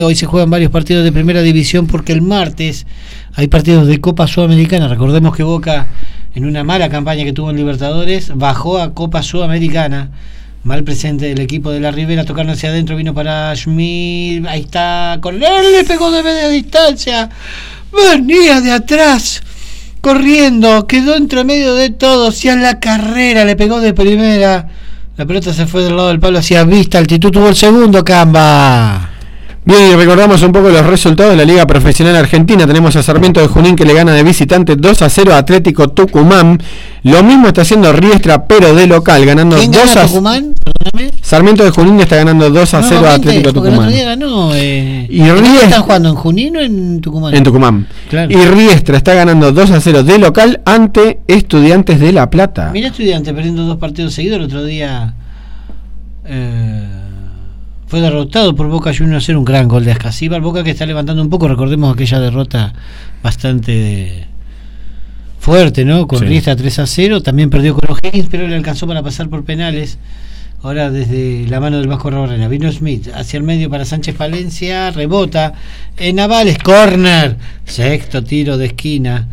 Hoy se juegan varios partidos de primera división porque el martes hay partidos de Copa Sudamericana. Recordemos que Boca, en una mala campaña que tuvo en Libertadores, bajó a Copa Sudamericana. Mal presente del equipo de la Ribera, tocaron hacia adentro, vino para Schmidt, ahí está, Cornell le pegó de media distancia, venía de atrás, corriendo, quedó entre medio de todos, y a la carrera le pegó de primera, la pelota se fue del lado del palo hacia Vista, Altitud tuvo el segundo, Camba. Bien, y recordamos un poco los resultados de la Liga Profesional Argentina. Tenemos a Sarmiento de Junín que le gana de visitante 2-0 a Atlético Tucumán. Lo mismo está haciendo Riestra, pero de local, ganando 2-0. ¿Quién gana Tucumán? Perdóname. Sarmiento de Junín está ganando 2-0 a Atlético Tucumán. El otro día ganó. Y Riestra, ¿están jugando en Junín o en Tucumán? En Tucumán. Claro. Y Riestra está ganando 2-0 de local ante Estudiantes de La Plata. Mira, Estudiantes perdiendo 2 partidos seguidos. El otro día fue derrotado por Boca Juniors, a hacer un gran gol de Ascasíbar. Boca que está levantando un poco, recordemos aquella derrota bastante fuerte, ¿no? Con Riestra 3-0, también perdió con O'Higgins, pero le alcanzó para pasar por penales. Ahora desde la mano del Vasco Rabarrena, vino Smith hacia el medio para Sánchez Palencia, rebota en Navales, córner, sexto tiro de esquina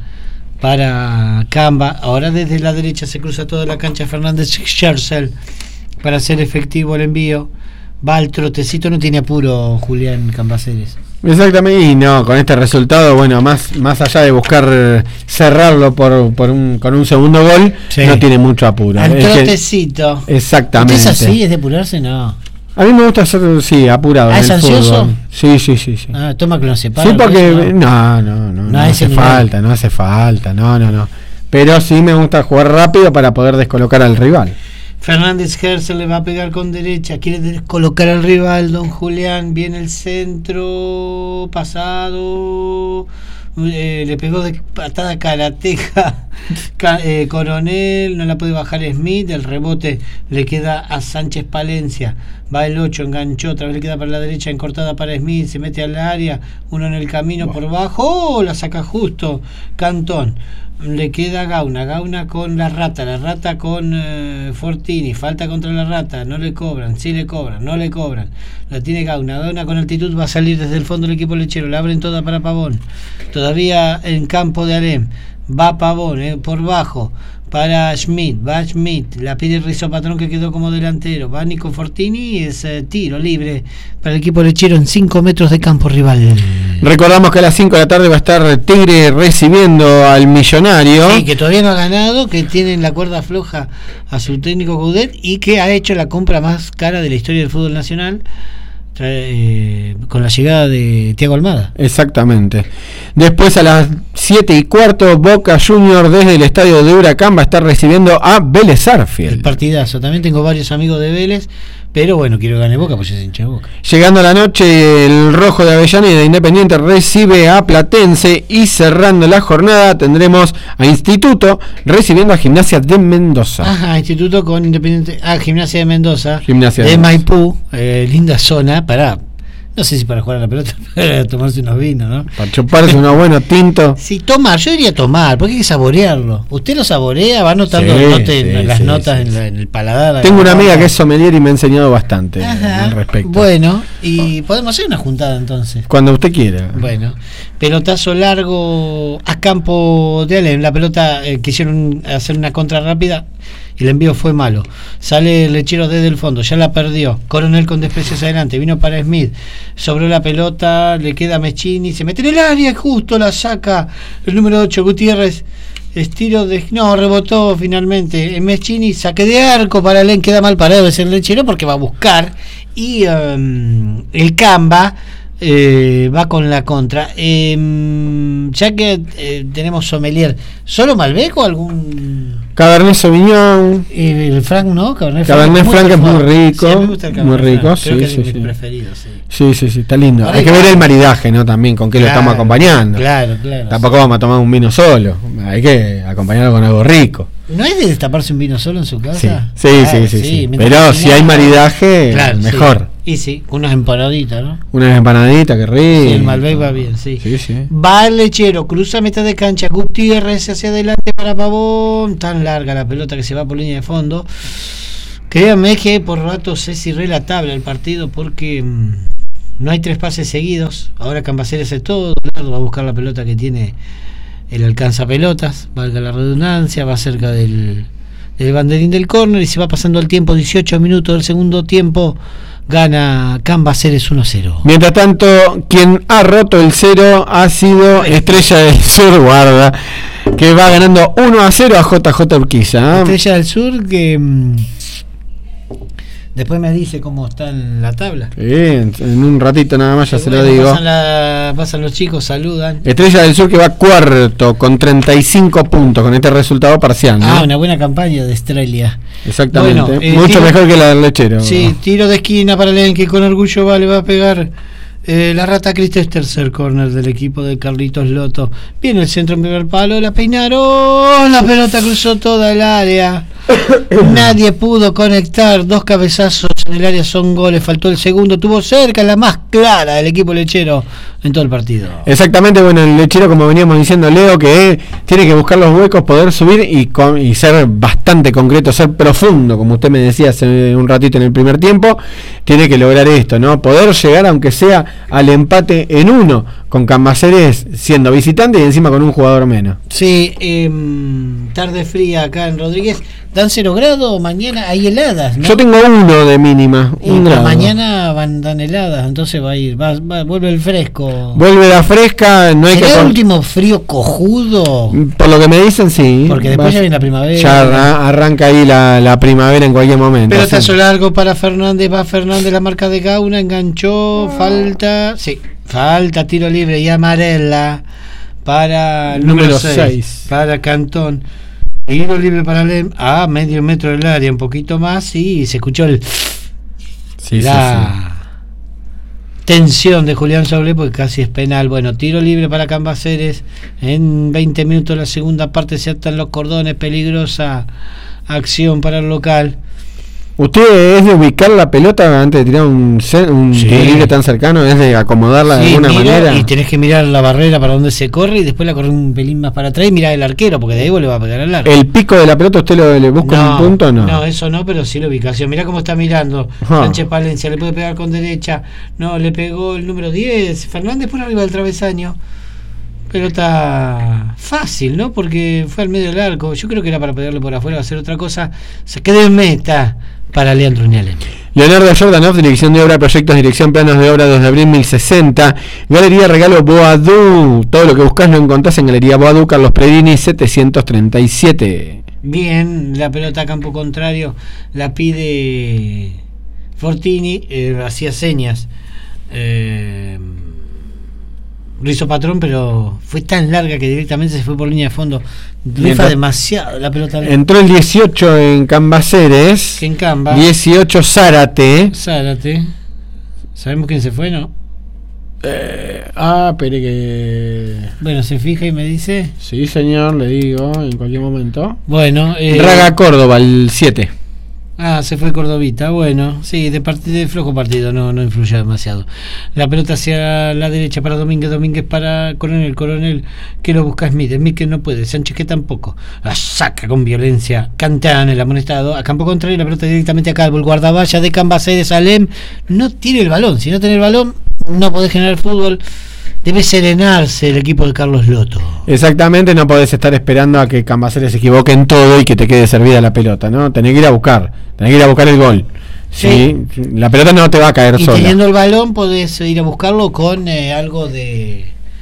para Camba. Ahora desde la derecha se cruza toda la cancha Fernández Scherzl para hacer efectivo el envío. Va al trotecito, no tiene apuro Julián Cambaceres. Exactamente, y no, con este resultado, bueno, más allá de buscar cerrarlo con un segundo gol, sí, no tiene mucho apuro. Al trotecito. Exactamente. ¿Es así? ¿Es de apurarse? No. A mí me gusta ser, sí, apurado. ¿Es ansioso? Sí. Ah, toma que no se para. Sí, porque no hace falta, no. Pero sí me gusta jugar rápido para poder descolocar al rival. Fernández Scherzl le va a pegar con derecha, quiere descolocar al rival, don Julián, viene el centro, pasado, le pegó de patada karateja Coronel, no la puede bajar Smith, el rebote le queda a Sánchez Palencia, va el 8, enganchó, otra vez le queda para la derecha, encortada para Smith, se mete al área, uno en el camino por bajo, la saca justo Cantón. Le queda Gauna con la rata con Fortini, falta contra la rata, no le cobran, sí le cobran, no le cobran, la tiene Gauna con altitud, va a salir desde el fondo el equipo lechero, la abren toda para Pavón, todavía en campo de Alem, va Pavón por bajo, para Schmidt, va Schmidt, la pide Rizzo Patrón que quedó como delantero, va Nico Fortini y es tiro libre para el equipo lechero en 5 metros de campo rival. Recordamos que a las 5 de la tarde va a estar Tigre recibiendo al Millonario. Sí, que todavía no ha ganado, que tienen la cuerda floja a su técnico Gaudet y que ha hecho la compra más cara de la historia del fútbol nacional. Con la llegada de Thiago Almada. Exactamente. Después a las 7:15 Boca Juniors desde el estadio de Huracán va a estar recibiendo a Vélez Sarsfield. El partidazo. También tengo varios amigos de Vélez, pero bueno, quiero que gane Boca porque yo soy hincha de Boca. Llegando a la noche, el Rojo de Avellaneda Independiente recibe a Platense y cerrando la jornada tendremos a Instituto recibiendo a Gimnasia de Mendoza. Ajá, Instituto con Independiente. Gimnasia de Mendoza. Gimnasia de Mendoza. Maipú, linda zona para. No sé si para jugar a la pelota, para tomarse unos vinos, ¿no? Para chuparse unos buenos tintos. Sí, tomar, yo diría tomar, porque hay que saborearlo. Usted lo saborea, va notando las notas en el paladar. Tengo una amiga que es sommelier y me ha enseñado bastante al respecto. Bueno, y podemos hacer una juntada entonces. Cuando usted quiera. Bueno, pelotazo largo a campo de Alem. La pelota quisieron hacer una contra rápida y el envío fue malo. Sale el lechero desde el fondo, ya la perdió. Coronel con desprecios adelante, vino para Smith, sobró la pelota, le queda a Meschini, se mete en el área, justo la saca el número 8 Gutiérrez. Estilo de. No, rebotó finalmente. Meschini, saque de arco para Alem, queda mal parado de ser el lechero porque va a buscar. Y el Camba va con la contra. Ya que tenemos sommelier, ¿solo Malbec o algún Cabernet Sauvignon? El Franc, ¿no? Cabernet Franc es muy rico. Sí, me gusta el muy rico, Franc. Creo que es mi preferido, sí, está lindo. Ahora hay que ver el maridaje, ¿no? También con qué lo estamos acompañando. Claro. Tampoco vamos a tomar un vino solo. Hay que acompañarlo con algo rico. ¿No es de destaparse un vino solo en su casa? Sí. Pero si hay maridaje, mejor. Sí. Y sí, unas empanaditas, ¿no? Unas empanaditas, que rico. Sí, el Malbec va bien, sí. Sí. Va el lechero, cruza mitad de cancha, Gutiérrez hacia adelante para Pavón. Tan larga la pelota que se va por línea de fondo. Créanme que por ratos es irrelatable el partido porque No hay 3 pases seguidos. Ahora Cambaceres es todo largo, va a buscar la pelota que tiene el alcanzapelotas, valga la redundancia, va cerca del banderín del córner y se va pasando el tiempo. 18 minutos del segundo tiempo, gana Cambaceres 1-0. Mientras tanto, quien ha roto el 0 ha sido Estrella del Sur, guarda, que va ganando 1-0 a JJ Urquiza. Estrella del Sur que después me dice cómo está en la tabla. En un ratito nada más ya se lo digo. Pasan los chicos, saludan. Estrella del Sur que va cuarto con 35 puntos con este resultado parcial, ¿no? Una buena campaña de Estrella. Exactamente, bueno, mucho mejor que la del Lechero. Sí, tiro de esquina para Len, que con orgullo le va a pegar la Rata Cristes, tercer córner del equipo de Carlitos Loto. Viene el centro en primer palo, la peinaron, la pelota cruzó toda el área. Nadie pudo conectar, 2 cabezazos en el área son goles, faltó el segundo, tuvo cerca la más clara del equipo lechero en todo el partido. Exactamente, bueno, el Lechero, como veníamos diciendo, Leo, que tiene que buscar los huecos, poder subir y ser bastante concreto, ser profundo, como usted me decía hace un ratito en el primer tiempo, tiene que lograr esto, ¿no? Poder llegar, aunque sea al empate en 1, con Cambaceres siendo visitante y encima con un jugador menos. Sí, tarde fría acá en Rodríguez. Dan 0 grados, mañana hay heladas, ¿no? Yo tengo 1 de mínima, 1 grado. Mañana dan heladas, entonces vuelve el fresco. Vuelve la fresca, no hay que... ¿Será el último frío cojudo? Por lo que me dicen, sí. Porque después ya viene la primavera. Ya arranca ahí la primavera en cualquier momento. Pero tazo largo para Fernández, va Fernández, la marca de Gauna, enganchó, falta, tiro libre y amarela para el número 6, para Cantón. Tiro libre para Lem a medio metro del área, un poquito más, y se escuchó tensión de Julián Soble porque casi es penal. Bueno, tiro libre para Cambaceres. En 20 minutos la segunda parte se atan los cordones, peligrosa acción para el local. ¿Usted es de ubicar la pelota antes de tirar un tiro libre tan cercano? ¿Es de acomodarla de alguna manera? Y tenés que mirar la barrera para donde se corre y después la corre un pelín más para atrás y mirar el arquero, porque de ahí vos le va a pegar al arco. ¿El pico de la pelota usted le busca un punto o no? No, eso no, pero sí la ubicación. Mirá cómo está mirando. Sánchez Palencia, le puede pegar con derecha. No, le pegó el número 10. Fernández por arriba del travesaño. Pelota fácil, ¿no? Porque fue al medio del arco. Yo creo que era para pegarle por afuera, va a hacer otra cosa. Se quedó en meta para Leandro Uñalem. Leonardo Jordanov, dirección de obra, proyectos, dirección, planos de obra, 2 de abril 1060. Galería Regalo Boadú. Todo lo que buscás lo encontrás en Galería Boadú, Carlos Predini 737. Bien, la pelota a campo contrario la pide Fortini, hacía señas. Lo hizo Patrón, pero fue tan larga que directamente se fue por línea de fondo. Rifa demasiado la pelota. Entró el 18 en Cambaceres. En Camba. 18 Zárate. ¿Sabemos quién se fue, no? Espere que... Bueno, se fija y me dice... Sí, señor, le digo en cualquier momento. Bueno, Raga Córdoba, el 7. Se fue Cordovita, bueno, sí, de flojo partido, no influye demasiado. La pelota hacia la derecha para Domínguez para Coronel, que lo busca Smith que no puede, Sánchez que tampoco, la saca con violencia, Cantán el amonestado, a campo contrario, la pelota directamente a Calvo, el guardavalla de Cambaceres, Alem, no tiene el balón, si no tiene el balón, no podés generar fútbol. Debe serenarse el equipo de Carlos Loto. Exactamente, no podés estar esperando a que Cambaceres se equivoque en todo y que te quede servida la pelota, ¿no? Tenés que ir a buscar el gol. Sí. La pelota no te va a caer sola. Y teniendo el balón podés ir a buscarlo con algo de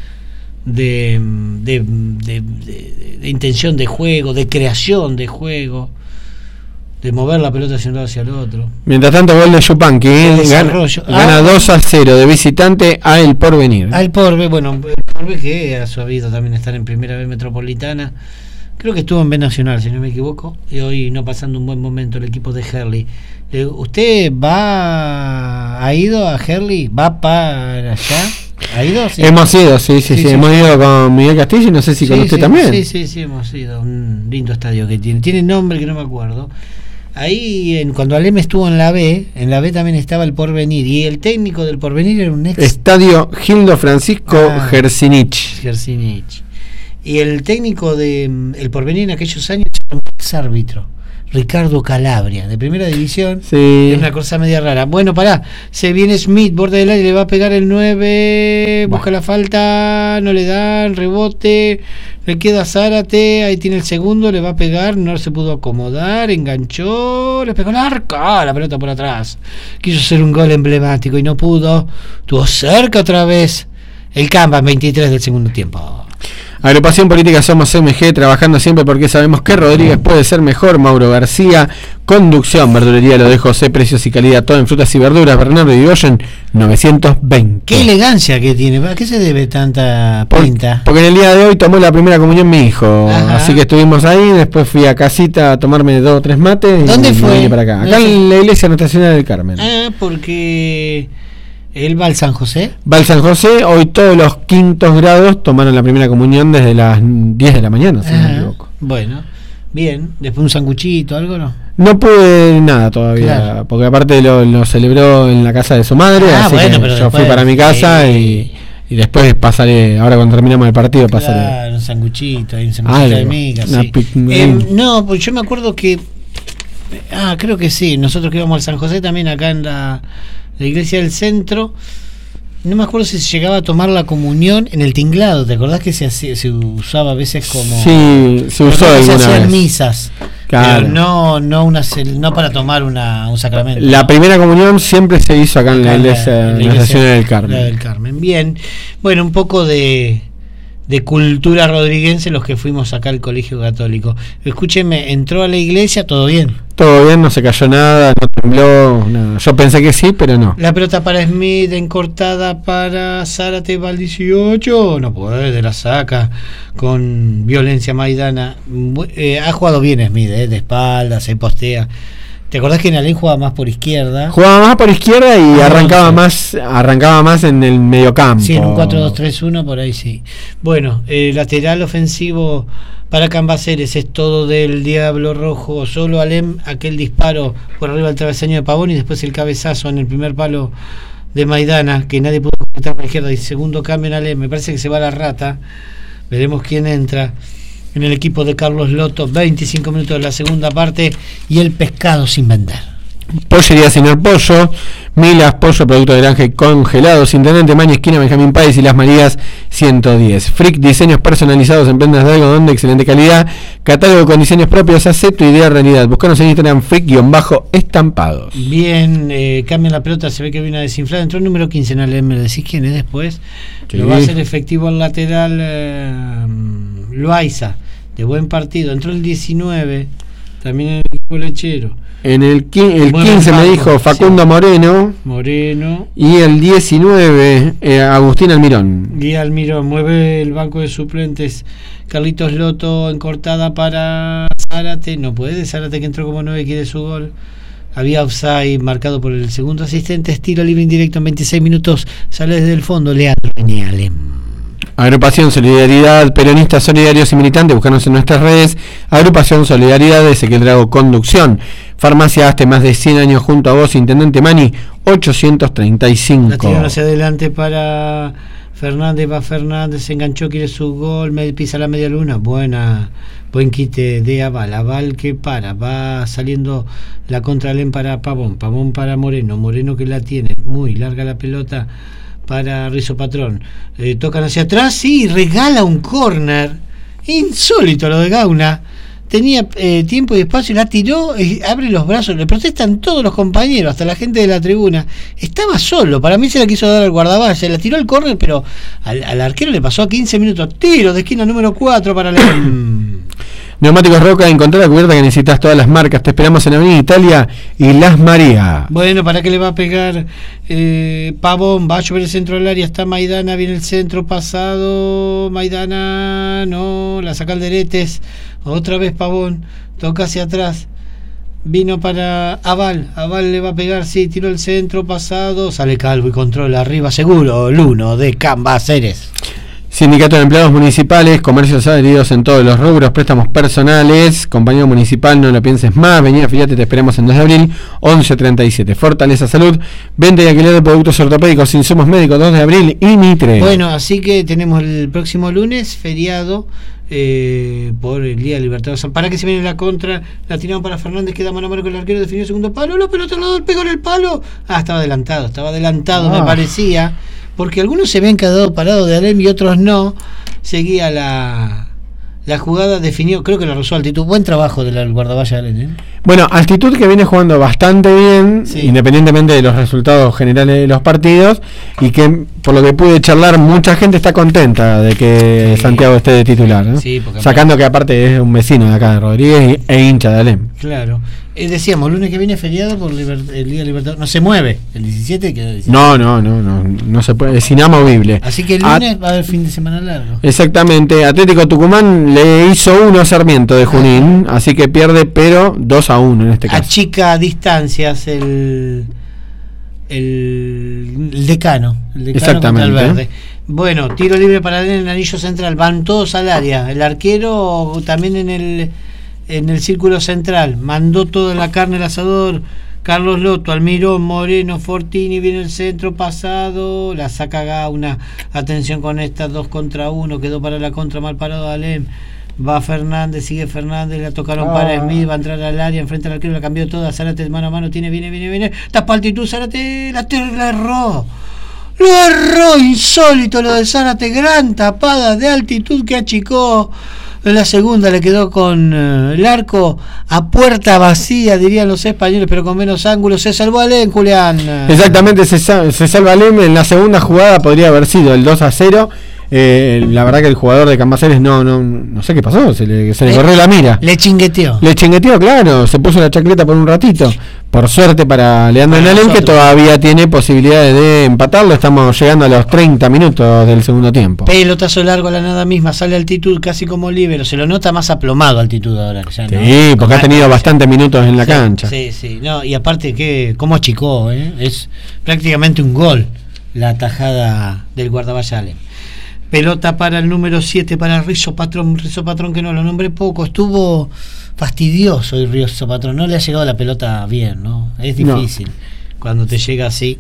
intención de juego, de creación de juego, de mover la pelota hacia un lado hacia el otro. Mientras tanto, gol de Yupanqui, gana 2-0 de visitante a El Porvenir. El Porvenir que ha sabido también estar en Primera B Metropolitana. Creo que estuvo en B Nacional, si no me equivoco, y hoy no pasando un buen momento el equipo de Herli. ¿Usted ha ido a Herli? ¿Va para allá? ¿Ha ido? Sí. Hemos ido, sí. Hemos ido con Miguel Castillo y no sé si con usted también. Sí, hemos ido. Un lindo estadio que tiene nombre que no me acuerdo. Ahí, cuando Alem estuvo en la B también estaba el Porvenir, y el técnico del Porvenir era un Estadio Gildo Francisco Gersinich. Y el técnico de el Porvenir en aquellos años era un ex árbitro, Ricardo Calabria, de primera división. Sí. Es una cosa media rara. Bueno, pará, se viene Smith, borde del área, le va a pegar el 9, busca la falta, no le dan, rebote, le queda Zárate, ahí tiene el segundo, le va a pegar, no se pudo acomodar, enganchó, le pegó el arco, la pelota por atrás. Quiso hacer un gol emblemático y no pudo, estuvo cerca otra vez. El Canvas 23 del segundo tiempo. Agrupación Política Somos MG, trabajando siempre porque sabemos que Rodríguez puede ser mejor. Mauro García. Conducción, verdulería Lo de José, precios y calidad, todo en frutas y verduras. Bernardo Irigoyen, 920. Qué elegancia que tiene. ¿A qué se debe tanta pinta? Porque en el día de hoy tomó la primera comunión mi hijo. Ajá. Así que estuvimos ahí, después fui a casita a tomarme 2 o 3 mates. ¿Dónde fue? Vine para acá. Acá en la iglesia Nuestra Señora del Carmen. Porque él va al San José. Va al San José, hoy todos los quintos grados tomaron la primera comunión desde las 10 de la mañana, si no me equivoco. Bueno, bien. Después un sanguchito, algo, ¿no? No pude nada todavía, Claro. porque aparte lo celebró en la casa de su madre, así bueno, que pero yo después, fui para mi casa y después pasaré, ahora cuando terminamos el partido pasaré. Claro, un sanguchito, hay un sanguchito de miga, sí. No, pues yo me acuerdo que creo que sí, nosotros que íbamos al San José también acá en la iglesia del centro. No me acuerdo si se llegaba a tomar la comunión en el tinglado. ¿Te acordás que se usaba a veces como? Sí, se usó alguna vez. Se hacían misas, claro. pero no para tomar un sacramento. La primera comunión siempre se hizo acá en la iglesia Nuestra Señora del Carmen. La del Carmen. Bien, bueno, un poco de cultura rodriguense los que fuimos acá al colegio católico. Escúcheme, entró a la iglesia, todo bien. Todo bien, no se cayó nada, no tembló, nada. Yo pensé que sí, pero no. La pelota para Smith, encortada para Zárate, va al 18, no puede, la saca con violencia Maidana. Ha jugado bien Smith, de espaldas, se postea. ¿Te acordás que en Alén jugaba más por izquierda? Jugaba más por izquierda y arrancaba más en el mediocampo. Sí, en un 4-2-3-1 por ahí sí. Bueno, lateral ofensivo para Cambaceres es todo del Diablo Rojo. Solo Alem, aquel disparo por arriba del travesaño de Pavón y después el cabezazo en el primer palo de Maidana, que nadie pudo completar por la izquierda. Y segundo cambio en Alem, me parece que se va la rata. Veremos quién entra en el equipo de Carlos Loto. 25 minutos de la segunda parte y el pescado sin vender. Pollería Señor Pollo, Milas Pollo, producto de granja y congelados, Intendente Maña, esquina Benjamín Páez y Las Marías 110. Frick, diseños personalizados en prendas de algodón de excelente calidad, catálogo con diseños propios, haz tu idea realidad. Búscanos en Instagram, Frick-estampados. Bien, cambian la pelota, se ve que viene a desinflar, entró el número 15 en el ¿me decís quién es después? Sí. Lo va a hacer efectivo al lateral Loaiza, de buen partido, entró el 19, también en el equipo lechero. En el 15 me dijo Facundo sí. Moreno y el 19 Agustín Almirón. Y Almirón mueve el banco de suplentes. Carlitos Loto encortada para Zárate, no puede, Zárate que entró como 9 quiere su gol. Había offside marcado por el segundo asistente, estilo libre indirecto en 26 minutos, sale desde el fondo Leandro Peñalem. Agrupación Solidaridad, peronistas solidarios y militantes, búscanos en nuestras redes. Agrupación Solidaridad, Ezequiel Drago, conducción. Farmacia Aste, más de 100 años junto a vos, Intendente Mani, 835. La tiraron hacia adelante para Fernández, va Fernández, se enganchó, quiere su gol, pisa la media luna, buen quite de Aval que va saliendo la contralen para Pavón para Moreno que la tiene, muy larga la pelota para Rizo Patrón, tocan hacia atrás y regala un córner insólito lo de Gauna. Tenía tiempo y espacio y la tiró, abre los brazos, le protestan todos los compañeros, hasta la gente de la tribuna. Estaba solo, para mí se la quiso dar al guardaballa, la tiró al córner, pero al arquero le pasó a 15 minutos. Tiro de esquina número 4 para Neumáticos Roca, encontrá la cubierta que necesitas, todas las marcas. Te esperamos en Avenida Italia y Las Marías. Bueno, ¿para qué le va a pegar Pavón? Va a llover el centro del área, está Maidana, viene el centro pasado. Maidana, no, la saca Alderetes. Otra vez Pavón, toca hacia atrás. Vino para Aval le va a pegar, sí, tiró el centro pasado. Sale Calvo y controla arriba, seguro. El 1 de Cambaceres. Sindicato de Empleados Municipales, comercios adheridos en todos los rubros, préstamos personales, compañero municipal, no lo pienses más, vení, afiliate, te esperamos en 2 de abril, 1137. Fortaleza Salud, venta y alquiler de productos ortopédicos, insumos médicos, 2 de abril y Mitre. Bueno, así que tenemos el próximo lunes, feriado, por el Liga Libertador. Para que se viene la contra, la tiraron para Fernández, queda mano a mano con el arquero, definió el segundo palo, la pelota al pegó en el palo. Estaba adelantado, me parecía, porque algunos se habían quedado parados de Alem y otros no. Seguía la jugada, definió, creo que la rozó Altitud. Buen trabajo del guardaballa Alem, ¿eh? Bueno, Altitud que viene jugando bastante bien, independientemente de los resultados generales de los partidos, y que por lo que pude charlar, mucha gente está contenta de que Santiago esté de titular, ¿no? Sacando que aparte es un vecino de acá de Rodríguez e hincha de Alem. Claro. Decíamos, lunes que viene feriado por el Liga Libertador. No se mueve. El 17 queda 17. No se puede. Es inamovible. Así que el lunes va a haber fin de semana largo. Exactamente. Atlético Tucumán le hizo 1 a Sarmiento de Junín. Así que pierde, pero 2-1 en este caso. Achica distancias el decano. Exactamente. Contra el Verde. Bueno, tiro libre para él en el anillo central. Van todos al área. El arquero también en el círculo central, mandó toda la carne al asador. Carlos Loto, Almirón, Moreno, Fortini, viene el centro pasado, la saca Gauna, atención con estas 2 contra 1, quedó para la contra, mal parado Alem, va Fernández, sigue Fernández, la tocaron para Smith, va a entrar al área, enfrente al arquero, la cambió toda, Zárate mano a mano, viene, tapa Altitud, Zárate, la erró. Lo erró, insólito lo de Zárate, gran tapada de Altitud que achicó. En la segunda le quedó con el arco a puerta vacía, dirían los españoles, pero con menos ángulos. Se salvó Alem, Julián. Exactamente, se salva Alem. En la segunda jugada podría haber sido el 2-0. La verdad que el jugador de Cambaceres no sé qué pasó, se le corrió la mira. Le chingueteó, claro, se puso la chancleta por un ratito. Por suerte para Leandro Alem, que todavía tiene posibilidades de empatarlo. Estamos llegando a los 30 minutos del segundo tiempo. Pelotazo largo a la nada misma, sale Altitud casi como líbero. Se lo nota más aplomado Altitud ahora. Ya, ¿no? Sí, porque ha tenido bastantes minutos en la cancha. Sí. No, y aparte que cómo achicó, es prácticamente un gol la tajada del guardaballa Alem. Pelota para el número 7 para Rizzo Patrón que no lo nombré poco, estuvo fastidioso el Rizzo Patrón, no le ha llegado la pelota bien, ¿no? Es difícil cuando te llega así.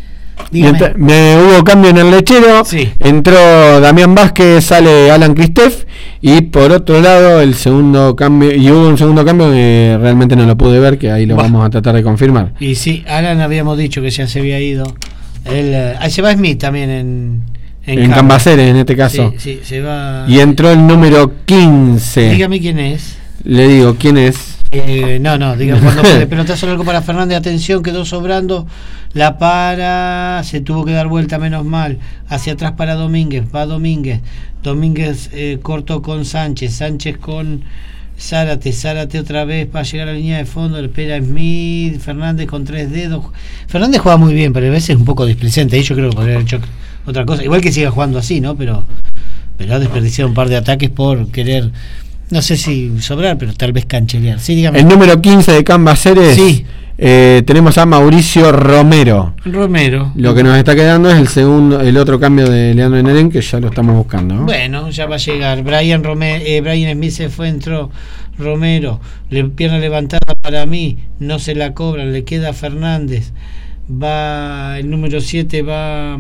Hubo cambio en el lechero, entró Damián Vázquez, sale Alan Cristef, y por otro lado el segundo cambio, y hubo un segundo cambio que realmente no lo pude ver, que ahí lo vamos a tratar de confirmar. Y sí, Alan habíamos dicho que ya se había ido, ahí se va Smith también en Cambaceres en este caso. Sí, se va. Y entró el número 15. Dígame quién es. Le digo, ¿quién es? Diga cuando puede. Pelotazo largo para Fernández, atención, quedó sobrando. La para, se tuvo que dar vuelta, menos mal. Hacia atrás para Domínguez, va Domínguez. Domínguez cortó con Sánchez con Zárate otra vez para llegar a la línea de fondo, le espera Smith, Fernández con 3 dedos. Fernández juega muy bien, pero a veces es un poco displicente. Yo creo que podría haber hecho otra cosa, igual que siga jugando así, ¿no? Pero ha desperdiciado un par de ataques por querer, no sé si sobrar, pero tal vez canchelear. Sí, dígame. El número 15 de Cambaceres. Sí. Tenemos a Mauricio Romero. Lo que nos está quedando es el otro cambio de Leandro Alem, que ya lo estamos buscando, ¿no? Bueno, ya va a llegar. Brian Smith se fue, entró Romero, pierna levantada para mí, no se la cobran, le queda Fernández. Va el número 7, va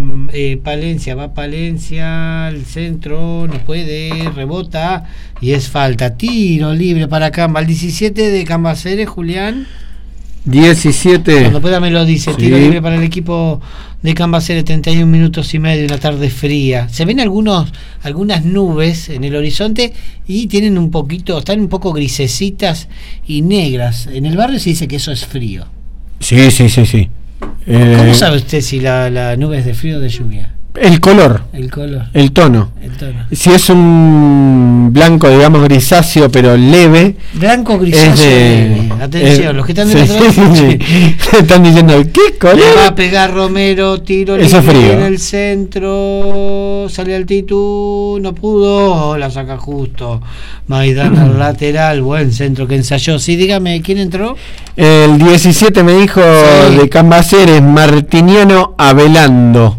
Palencia al centro, no puede, rebota y es falta. Tiro libre para Camba, el 17 de Cambaceres, Julián. 17. Cuando pueda me lo dice. Tiro libre para el equipo de Cambaceres, 31 minutos y medio, una tarde fría. Se ven algunas nubes en el horizonte y están un poco grisecitas y negras. En el barrio se dice que eso es frío. Sí. ¿Cómo sabe usted si la nube es de frío o de lluvia? El color. El tono. Si es un blanco, digamos, grisáceo, pero leve. Blanco grisáceo leve. Atención, los que están de están diciendo, ¿qué color? Le va a pegar Romero, tiro libre en el centro. Sale Altitud, no pudo. La saca justo. Maidana al lateral, buen centro que ensayó. Sí, dígame, ¿quién entró? El 17 me dijo de Cambaceres, Martiniano Avelando.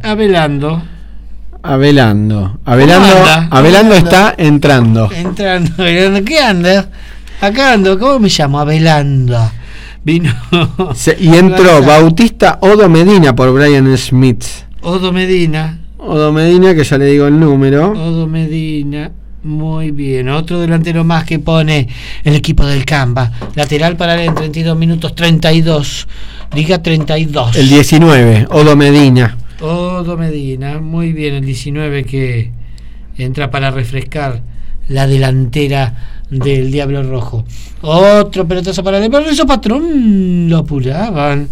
Avelando está entrando. ¿Qué anda? Acá ando, ¿cómo me llamo? Avelando. Vino. Y entró Bautista Odo Medina por Brian Smith. Odo Medina, que ya le digo el número. Odo Medina. Muy bien, otro delantero más que pone el equipo del Camba. Lateral para él en 32 minutos 32. Liga 32. El 19, Odo Medina. Odo Medina, muy bien, el 19 que entra para refrescar la delantera del Diablo Rojo. Otro pelotazo para el Lorenzo Patrón, lo apuraban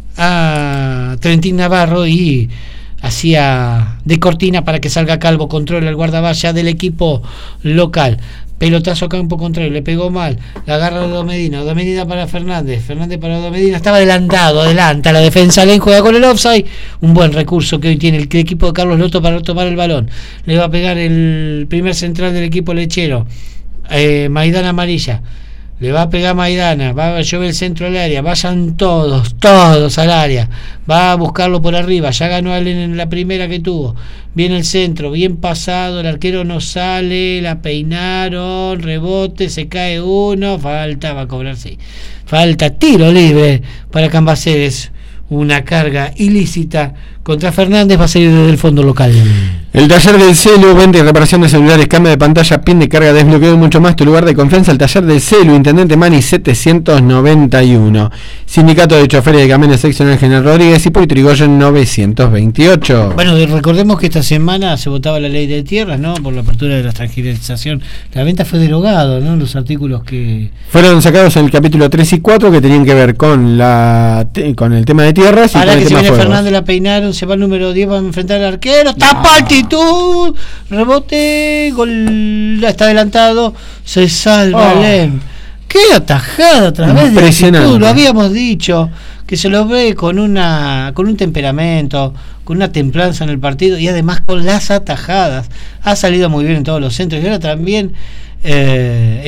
a Trentín Navarro y hacía de cortina para que salga Calvo. Controla el guardavalla del equipo local. Pelotazo a campo contrario, le pegó mal, la agarra Odo Medina para Fernández para Odo Medina, estaba adelantado, adelanta la defensa, Len juega con el offside, un buen recurso que hoy tiene el equipo de Carlos Loto para tomar el balón. Le va a pegar el primer central del equipo lechero, Maidana Amarilla, le va a pegar Maidana, va a llover el centro al área, vayan todos al área, va a buscarlo por arriba, ya ganó Allen en la primera que tuvo, viene el centro, bien pasado, el arquero no sale, la peinaron, rebote, se cae uno, falta, va a cobrar, sí, falta, tiro libre para Cambaceres, una carga ilícita contra Fernández, va a salir desde el fondo local. El taller del Celu, venta y reparación de celulares, cambio de pantalla, pin de carga, desbloqueo y mucho más. Tu lugar de confianza, el taller del Celu, Intendente Mani 791. Sindicato de Choferes de Camiones Seccional General Rodríguez y Hipólito Yrigoyen 928. Bueno, recordemos que esta semana se votaba la ley de tierras, ¿no? Por la apertura de la tranquilización. La venta fue derogado, ¿no? Los artículos que fueron sacados en el capítulo 3 y 4 que tenían que ver con con el tema de tierras. Ahora y con que el se tema viene fuegos. Fernández, la peinaron, se va el número 10, va a enfrentar al arquero, tapa altitud, rebote, gol, está adelantado, se salva Lem. Qué atajada a través de altitud, lo habíamos dicho, que se lo ve con un temperamento, con una templanza en el partido y además con las atajadas. Ha salido muy bien en todos los centros y ahora también